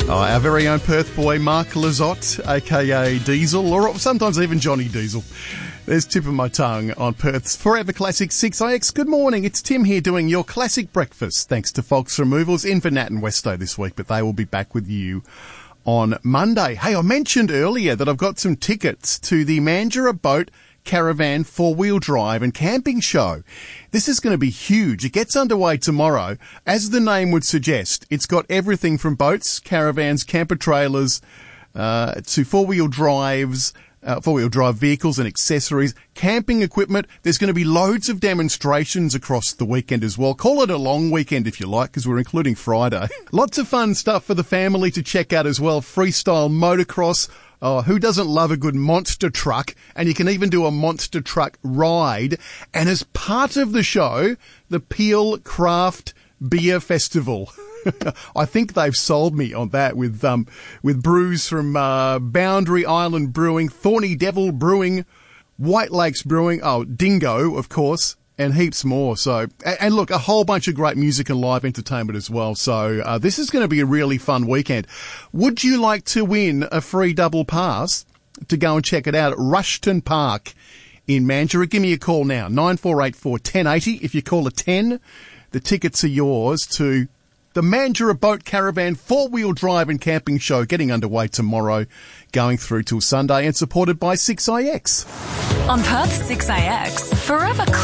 Our very own Perth boy, Mark Lizotte, a.k.a. Diesel, or sometimes even Johnny Diesel. There's tip of my tongue on Perth's Forever Classic 6IX. Good morning, it's Tim here doing your classic breakfast. Thanks to Fox Removals in for Nat and Westo this week, but they will be back with you on Monday. Hey, I mentioned earlier that I've got some tickets to the Mandurah Boat Caravan four-wheel drive and camping show. This is going to be huge. It gets underway tomorrow. As the name would suggest, it's got everything from boats, caravans, camper trailers, to four-wheel drive vehicles and accessories, camping equipment. There's going to be loads of demonstrations across the weekend as well. Call it a long weekend if you like, because we're including Friday. Lots of fun stuff for the family to check out as well. Freestyle motocross. Oh, who doesn't love a good monster truck? And you can even do a monster truck ride. And as part of the show, the Peel Craft Beer Festival. I think they've sold me on that with brews from Boundary Island Brewing, Thorny Devil Brewing, White Lakes Brewing, Dingo, of course, and heaps more. So, and look, a whole bunch of great music and live entertainment as well. So, this is going to be a really fun weekend. Would you like to win a free double pass to go and check it out at Rushton Park in Mandurah? Give me a call now, 9484 1080. If you call a 10, the tickets are yours to the Mandurah Boat Caravan four-wheel drive and camping show getting underway tomorrow, going through till Sunday, and supported by 6IX. On Perth 6IX, Forever